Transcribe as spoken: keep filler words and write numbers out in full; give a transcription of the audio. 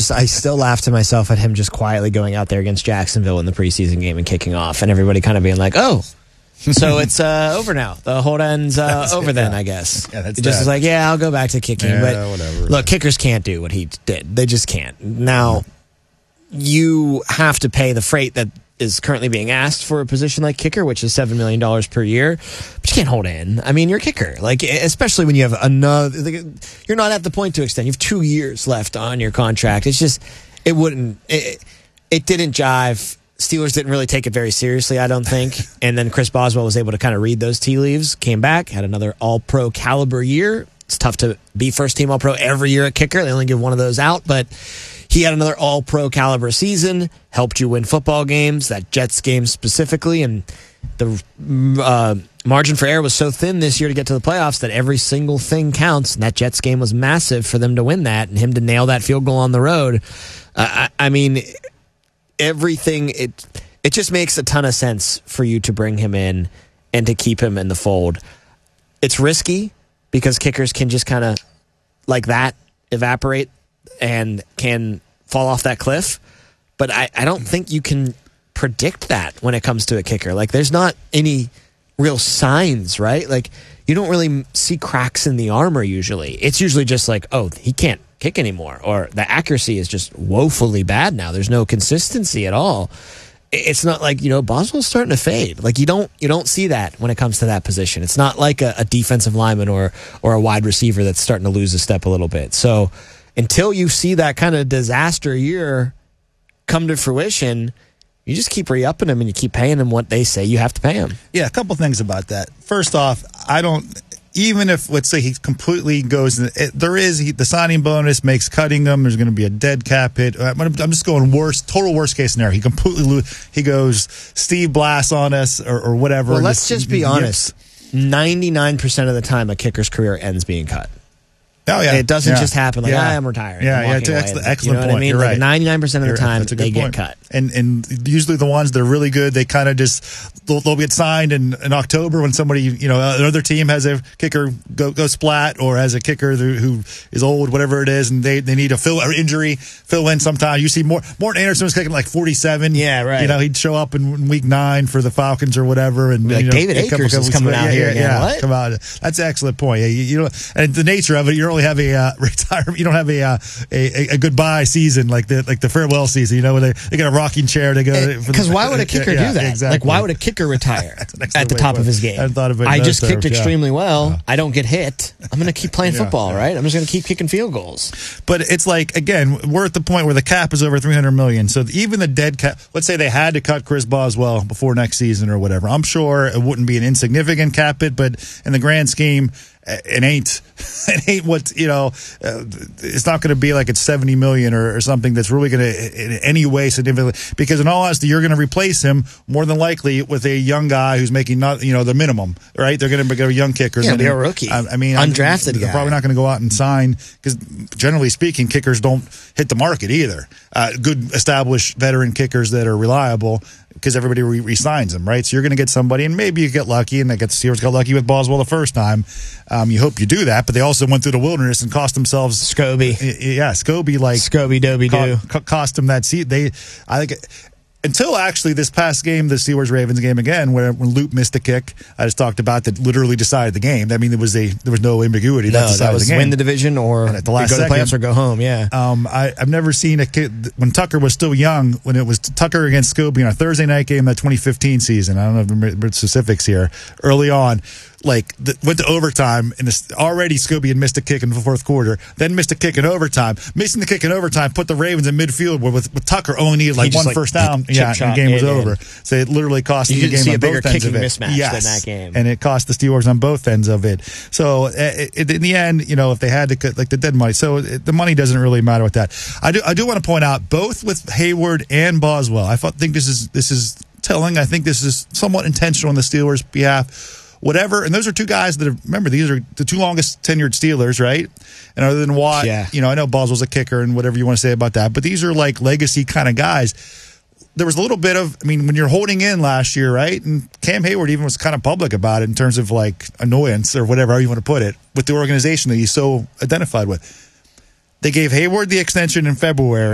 just I still laugh to myself at him just quietly going out there against Jacksonville in the preseason game and kicking off, and everybody kind of being like, "Oh, so it's uh, over now. The hold end's uh, over then, yeah. I guess." Yeah, that's it just that. is like, yeah, I'll go back to kicking. Yeah, but whatever. Look, kickers can't do what he did. They just can't. Now, you have to pay the freight that is currently being asked for a position like kicker, which is seven million dollars per year, but you can't hold in. I mean, you're a kicker, like, especially when you have another, you're not at the point to extend. You have two years left on your contract. It's just, it wouldn't, it, it didn't jive. Steelers didn't really take it very seriously, I don't think. And then Chris Boswell was able to kind of read those tea leaves, came back, had another all-pro caliber year. It's tough to be first-team all-pro every year at kicker. They only give one of those out, but he had another all-pro caliber season, helped you win football games, that Jets game specifically, and the uh, margin for error was so thin this year to get to the playoffs that every single thing counts, and that Jets game was massive for them to win that, and him to nail that field goal on the road. Uh, I, I mean, everything, it it just makes a ton of sense for you to bring him in and to keep him in the fold. It's risky because kickers can just kind of, like that, evaporate and can fall off that cliff. But I, I don't think you can predict that when it comes to a kicker. Like, there's not any real signs, right? Like, you don't really see cracks in the armor usually. It's usually just like, oh, he can't kick anymore, or the accuracy is just woefully bad now. There's no consistency at all. It's not like, you know, Boswell's starting to fade. Like, you don't you don't see that when it comes to that position. It's not like a, a defensive lineman or or a wide receiver that's starting to lose a step a little bit. So until you see that kind of disaster year come to fruition, you just keep re-upping them and you keep paying them what they say you have to pay them. Yeah, a couple things about that. First off, I don't, even if, let's say, he completely goes, it, there is, he, the signing bonus makes cutting him, there's going to be a dead cap hit. I'm, I'm just going worst, total worst case scenario. He completely, lose, he goes Steve Blass on us or, or whatever. Well, let's just be honest. ninety-nine percent of the time a kicker's career ends being cut. Oh, yeah. It doesn't yeah. just happen like, yeah. ah, I'm retiring. Yeah, I'm yeah, it's an away. excellent, You excellent know what point. I mean? You're Like right. ninety-nine percent of the You're, time, that's a good they point. get cut. And and usually the ones that are really good, they kind of just, they'll, they'll get signed in, in October when somebody, you know, another team has a kicker go, go splat or has a kicker who is old, whatever it is, and they, they need a fill or injury, fill in sometime. You see more, Morton Anderson was kicking like forty-seven. Yeah, right. You know, he'd show up in week nine for the Falcons or whatever. And like you know, David a couple, Akers couple is coming weeks, out yeah, here yeah, again. Yeah, What? come on. That's an excellent point. Yeah, you, you know, and the nature of it, you don't really have a uh, retirement, you don't have a, uh, a a goodbye season like the like the farewell season, you know, where they, they get a rocking chair to go. Because why would a kicker yeah, do that? Exactly. Like, why would a kicker retire at the top of his game? I, thought of it I just terms, kicked yeah. extremely well. Yeah. I don't get hit. I'm going to keep playing Yeah, football, yeah. right? I'm just going to keep kicking field goals. But it's like, again, we're at the point where the cap is over three hundred million dollars. So even the dead cap, let's say they had to cut Chris Boswell before next season or whatever. I'm sure it wouldn't be an insignificant cap hit, but in the grand scheme, it ain't, it ain't what, you know, uh, it's not going to be like it's seventy million or, or something that's really going to in any way significantly, because in all honesty, you're going to replace him more than likely with a young guy who's making not, you know, the minimum, right? They're going to go young kickers. Yeah, be a rookie. I, I mean, undrafted they're guy. probably not going to go out and sign, because generally speaking, kickers don't hit the market either. Uh, good established veteran kickers that are reliable, because everybody re- re-signs them, right? So you're going to get somebody, and maybe you get lucky, and I guess the Steelers got lucky with Boswell the first time. Um, you hope you do that, but they also went through the wilderness and cost themselves Scobie. Yeah, Scobie, like Scobie Dobie co- do. co- cost them that seat. They, I think. Until actually this past game, the Steelers-Ravens game again, where when Luke missed a kick, I just talked about, that literally decided the game. I mean, there was a there was no ambiguity. No, that decided that was the game. win the division or And at the last go to the second, playoffs or go home. Yeah. Um, I, I've never seen a kid when Tucker was still young. When it was Tucker against Scobie in a Thursday night game, that twenty fifteen season. I don't know if I remember specifics here. Early on, like the, went to overtime, and this, already Scobie had missed a kick in the fourth quarter, then missed a kick in overtime. Missing the kick in overtime put the Ravens in midfield, where with, with Tucker only needed like one like first down. chip Yeah, shot and the game was in, over. in. So it literally cost You them the didn't game see on a bigger both ends kicking of it. mismatch yes. than that game. And it cost the Steelers on both ends of it. So it, it, in the end, you know, if they had to cut like the dead money, so it, the money doesn't really matter with that. I do I do want to point out, both with Hayward and Boswell, I thought, think this is this is telling. I think this is somewhat intentional on the Steelers' behalf. Whatever, and those are two guys that have, remember, these are the two longest tenured Steelers, right? And other than Watt, Yeah. you know, I know Boswell's a kicker and whatever you want to say about that, but these are like legacy kind of guys. There was a little bit of, I mean, when you're holding in last year, right? And Cam Hayward even was kind of public about it in terms of like annoyance or whatever you want to put it with the organization that he's so identified with. They gave Hayward the extension in February.